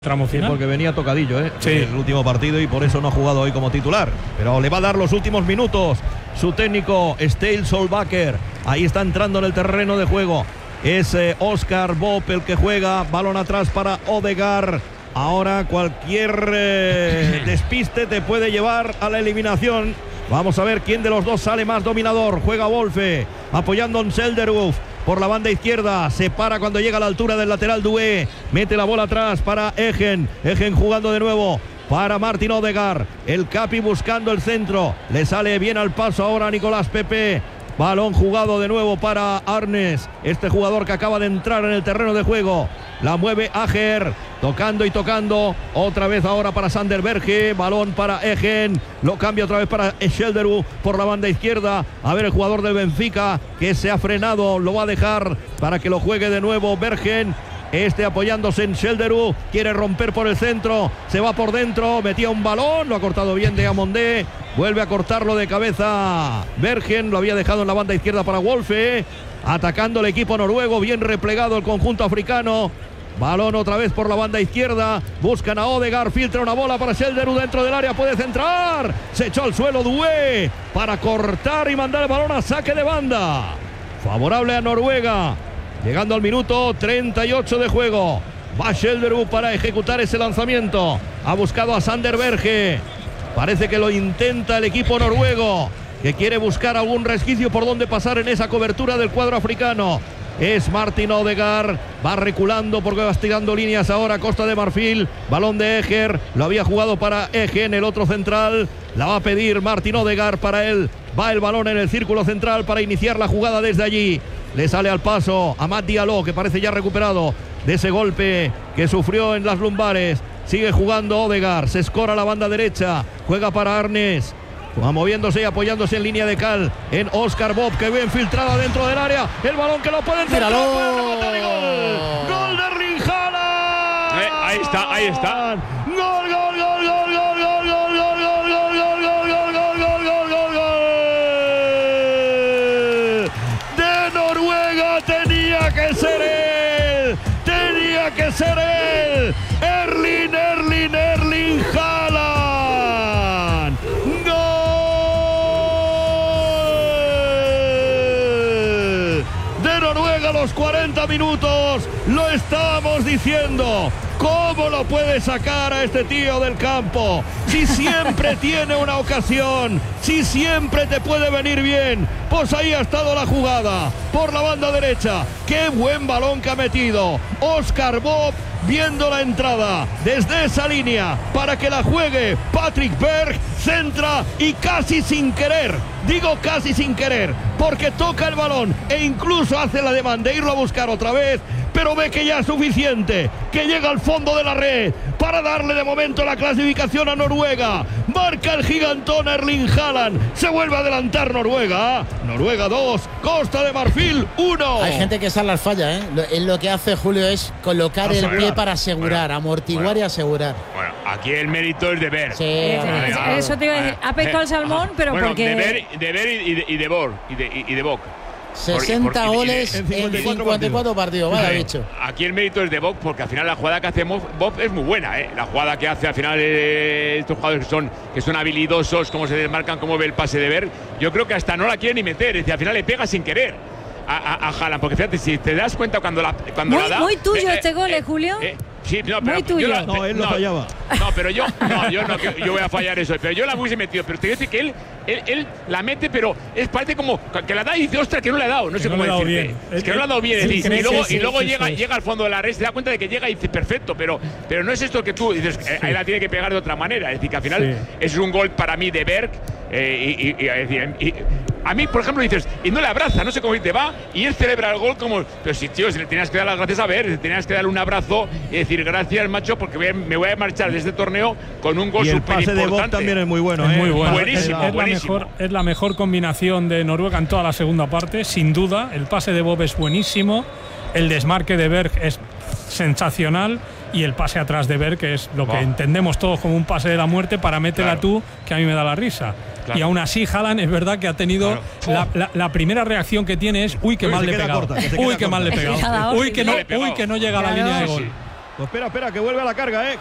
Tramo final. Sí, porque venía tocadillo, Sí. el último partido, y por eso no ha jugado hoy como titular. Pero le va a dar los últimos minutos su técnico Ståle Solbakken. Ahí está entrando en el terreno de juego. Es Oscar Bob el que juega. Balón atrás para Ødegaard. Ahora cualquier despiste te puede llevar a la eliminación. Vamos a ver quién de los dos sale más dominador. Juega Wolfe apoyando a Selderuf. Por la banda izquierda, se para cuando llega a la altura del lateral Doué, mete la bola atrás para Egen jugando de nuevo para Martin Ødegaard, el Capi buscando el centro, le sale bien al paso ahora a Nicolás Pepe. Balón jugado de nuevo para Arnes, este jugador que acaba de entrar en el terreno de juego. La mueve Ajer, tocando y tocando. Otra vez ahora para Sander Berge. Balón para Egen. Lo cambia otra vez para Selderud por la banda izquierda. A ver el jugador del Benfica que se ha frenado. Lo va a dejar para que lo juegue de nuevo Bergen. Apoyándose en Selderud, quiere romper por el centro, se va por dentro, metía un balón, lo ha cortado bien de Amondé, vuelve a cortarlo de cabeza Bergen, lo había dejado en la banda izquierda para Wolfe, atacando el equipo noruego, bien replegado el conjunto africano. Balón otra vez por la banda izquierda, buscan a Ødegaard, filtra una bola para Selderud dentro del área, puede centrar, se echó al suelo Doué para cortar y mandar el balón a saque de banda, favorable a Noruega. Llegando al minuto 38 de juego. Va Selderud para ejecutar ese lanzamiento. Ha buscado a Sander Berge. Parece que lo intenta el equipo noruego, que quiere buscar algún resquicio por donde pasar en esa cobertura del cuadro africano. Es Martin Ødegaard. Va reculando porque va estirando líneas ahora Costa de Marfil. Balón de Eger. Lo había jugado para Egen, el otro central. La va a pedir Martin Ødegaard para él. Va el balón en el círculo central para iniciar la jugada desde allí. Le sale al paso a Amad Diallo, que parece ya recuperado de ese golpe que sufrió en las lumbares. Sigue jugando Ødegaard, se escora la banda derecha, juega para Arnes, va moviéndose y apoyándose en línea de cal en Oscar Bob, que ve infiltrado dentro del área, el balón que lo pueden centrar, gol de Erling Haaland. Ahí está, ahí está. Gol. Tenía que ser él. Erling Haaland. Gol de Noruega a los 40 minutos. Lo estábamos diciendo. ¿Cómo lo puede sacar a este tío del campo? Si siempre tiene una ocasión, si siempre te puede venir bien. Pues ahí ha estado la jugada, por la banda derecha. ¡Qué buen balón que ha metido! Oscar Bob viendo la entrada desde esa línea para que la juegue Patrick Berg, centra y casi sin querer, digo casi sin querer, porque toca el balón e incluso hace la demanda de irlo a buscar otra vez, pero ve que ya es suficiente, que llega al fondo de la red para darle de momento la clasificación a Noruega. Marca el gigantón Erling Haaland, se vuelve a adelantar Noruega. Noruega 2, Costa de Marfil 1. Hay gente que esa las falla, ¿eh? Lo que hace Julio es colocar el pie para asegurar, amortiguar y asegurar. Bueno, aquí el mérito es de Berg. Sí, eso te iba a decir. Ha pescado el salmón, pero bueno, porque... de Berg y de Borg y de Bock. 60 goles en 54 partidos, vale, dicho. Aquí el mérito es de Bob, porque al final la jugada que hace Bob es muy buena, ¿eh? La jugada que hace al final estos jugadores que son habilidosos, cómo se desmarcan, cómo ve el pase de Berg. Yo creo que hasta no la quiere ni meter, es decir, al final le pega sin querer a Haaland, porque fíjate, si te das cuenta cuando la da. Muy tuyo este gol, Julio. Sí, no, pero muy tuyo. Él lo fallaba. No, pero yo voy a fallar eso. Pero yo la hubiese metido. Pero te digo que él la mete, pero parece como que la da y dice, ostras, que no la ha dado. No sé cómo decirte. Es que no la ha dado bien. Y luego llega al fondo de la red, se da cuenta de que llega y dice, perfecto, pero no es esto que tú dices, ahí la tiene que pegar de otra manera. Es decir, que al final es un gol para mí de Berg. A mí, por ejemplo, dices, y no le abraza, no sé cómo te va, y él celebra el gol como, pero si, tío, si le tenías que dar las gracias a ver, tenías que darle un abrazo y decir, gracias, macho, porque me voy a marchar de este torneo con un gol súper importante. Y el pase de Bob también es muy bueno, es muy bueno. Buenísimo. Es la mejor combinación de Noruega en toda la segunda parte, sin duda. El pase de Bob es buenísimo, el desmarque de Berg es sensacional, y el pase atrás de Berg, que es lo que entendemos todos como un pase de la muerte, para métela tú, que a mí me da la risa. Claro. Y aún así Haaland es verdad que ha tenido la primera reacción que tiene es uy, qué mal le he pegado. Uy, qué mal le he pegado. Uy, que no llega a la línea de gol. Pues espera, que vuelve a la carga,